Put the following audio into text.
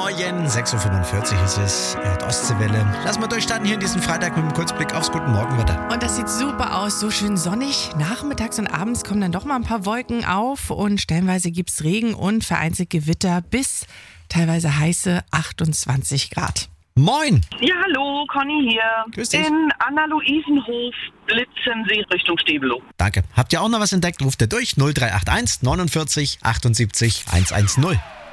Morgen, 6.45 Uhr ist es. Ihr hört Ostseewelle. Lassen wir durchstarten hier in diesem Freitag mit einem Kurzblick aufs Guten Morgenwetter. Und das sieht super aus, so schön sonnig. Nachmittags und abends kommen dann doch mal ein paar Wolken auf und stellenweise gibt es Regen und vereinzelt Gewitter bis teilweise heiße 28 Grad. Moin! Ja, hallo, Conny hier. Grüß dich. In Anna-Luisenhof blitzen Sie Richtung Stäbelow. Danke. Habt ihr auch noch was entdeckt? Ruft ihr durch 0381 49 78 110.